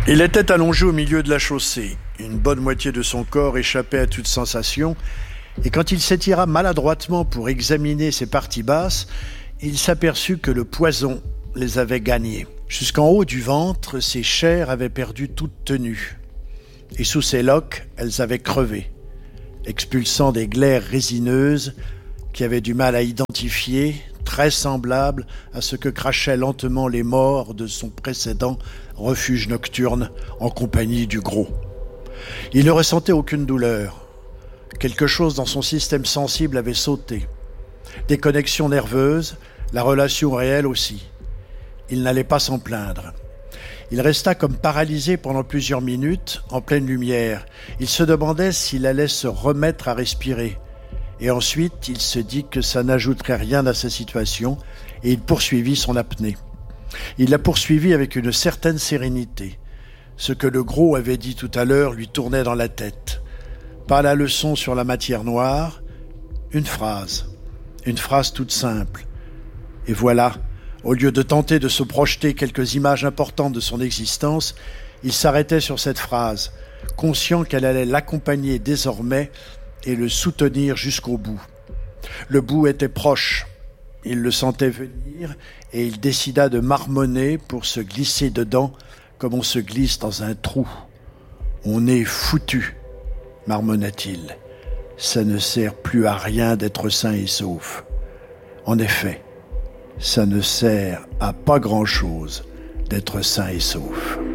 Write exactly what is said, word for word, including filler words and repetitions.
Il était allongé au milieu de la chaussée. Une bonne moitié de son corps échappait à toute sensation, et quand il s'étira maladroitement pour examiner ses parties basses, il s'aperçut que le poison les avait gagnés. Jusqu'en haut du ventre, ses chairs avaient perdu toute tenue, et sous ses loques, elles avaient crevé, expulsant des glaires résineuses qui avaient du mal à identifier, très semblables à ce que crachaient lentement les morts de son précédent refuge nocturne en compagnie du gros. Il ne ressentait aucune douleur. Quelque chose dans son système sensible avait sauté. Des connexions nerveuses, la relation réelle aussi. Il n'allait pas s'en plaindre. Il resta comme paralysé pendant plusieurs minutes, en pleine lumière. Il se demandait s'il allait se remettre à respirer. Et ensuite, il se dit que ça n'ajouterait rien à sa situation, et il poursuivit son apnée. Il la poursuivit avec une certaine sérénité. Ce que le gros avait dit tout à l'heure lui tournait dans la tête. Pas la leçon sur la matière noire, une phrase, une phrase toute simple. Et voilà, au lieu de tenter de se projeter quelques images importantes de son existence, il s'arrêtait sur cette phrase, conscient qu'elle allait l'accompagner désormais et le soutenir jusqu'au bout. Le bout était proche, il le sentait venir et il décida de marmonner pour se glisser dedans comme on se glisse dans un trou. « On est foutu », marmonna-t-il. « Ça ne sert plus à rien d'être sain et sauf. » En effet, ça ne sert à pas grand-chose d'être sain et sauf.